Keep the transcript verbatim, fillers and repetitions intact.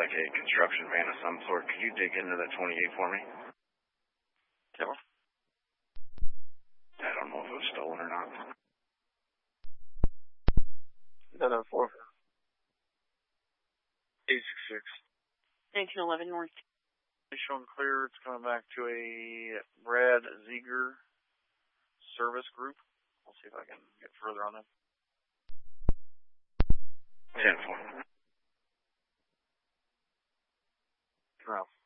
like a construction van of some sort. Could you dig into that twenty-eight for me? Yeah. I don't know if it was stolen or not. nine oh four. eight six six. nineteen eleven North. Showing clear. It's coming back to a Brad Ziegler service group. We'll see if I can get further on them. ten four. Wow.